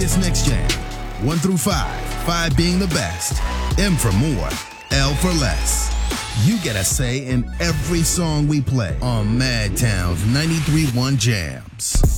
This next jam, 1 through 5, 5 being the best, M for more, L for less. You get a say in every song we play on Madtown's 93.1 Jams.